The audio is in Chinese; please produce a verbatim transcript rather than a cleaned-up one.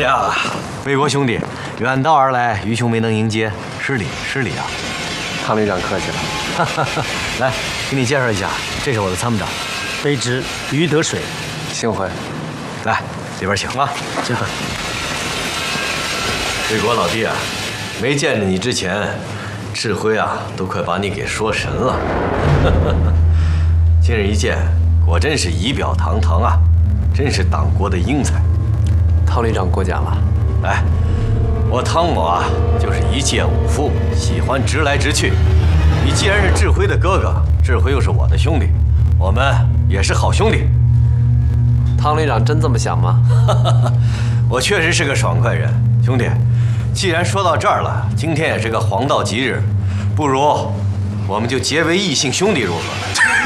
呀，魏国兄弟，远道而来，愚兄没能迎接，失礼失礼啊！ 汤旅长客气了。 来，给你介绍一下，这是我的参谋长， 卑职于德水， 幸会。 来，里边请啊。 这魏国老弟啊，没见着你之前，志辉啊都快把你给说神了。今日一见，果真是仪表堂堂啊，真是党国的英才。 汤旅长过奖了。 哎，我汤某啊，就是一介武夫，喜欢直来直去。你既然是志辉的哥哥，志辉又是我的兄弟，我们也是好兄弟。 汤旅长真这么想吗？ 我确实是个爽快人，兄弟。既然说到这儿了，今天也是个黄道吉日，不如我们就结为异姓兄弟如何？